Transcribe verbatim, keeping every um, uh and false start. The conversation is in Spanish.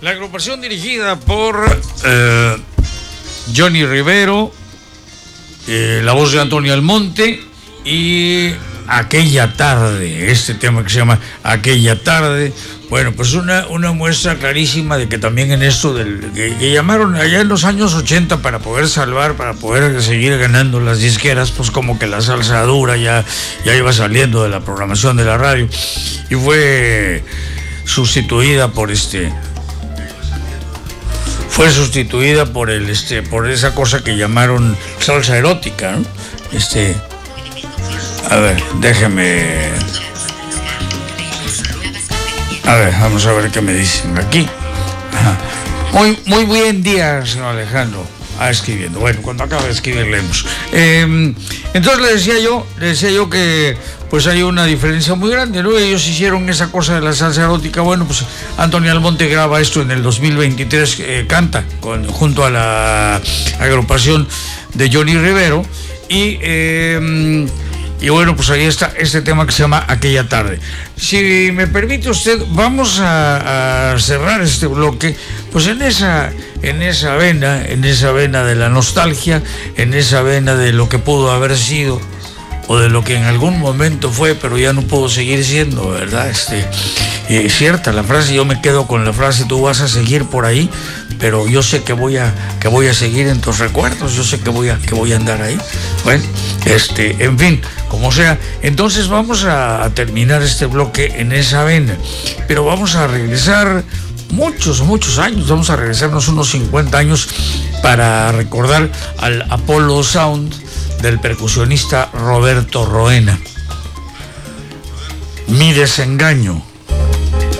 La agrupación dirigida por eh, Johnny Rivero, eh, la voz de Antonio Almonte y Aquella Tarde, este tema que se llama Aquella Tarde. Bueno, pues una, una muestra clarísima de que también en esto del que, que llamaron allá en los años ochenta para poder salvar, para poder seguir ganando las disqueras, pues como que la salsa dura ya, ya iba saliendo de la programación de la radio y fue sustituida por este fue sustituida por el este por esa cosa que llamaron salsa erótica, ¿no? Este a ver, déjeme a ver, vamos a ver qué me dicen aquí. Ajá. Muy, muy buen día, señor Alejandro. Ah, escribiendo. Bueno, cuando acabe de escribir leemos. Eh, entonces le decía yo, le decía yo que pues hay una diferencia muy grande, ¿no? Ellos hicieron esa cosa de la salsa erótica. Bueno, pues Antonio Almonte graba esto en el dos mil veintitrés, eh, canta con, junto a la agrupación de Johnny Rivero y eh, y bueno, pues ahí está este tema que se llama Aquella Tarde. Si me permite usted, vamos a, a cerrar este bloque, pues en esa, en esa vena, en esa vena de la nostalgia, en esa vena de lo que pudo haber sido, o de lo que en algún momento fue, pero ya no pudo seguir siendo, ¿verdad? Este, eh, cierta la frase, yo me quedo con la frase, tú vas a seguir por ahí, pero yo sé que voy a, que voy a seguir en tus recuerdos, yo sé que voy a, que voy a andar ahí. Bueno, este, en fin, como sea, entonces vamos a, a terminar este bloque en esa vena, pero vamos a regresar muchos, muchos años, vamos a regresarnos unos cincuenta años para recordar al Apollo Sound del percusionista Roberto Roena. Mi desengaño.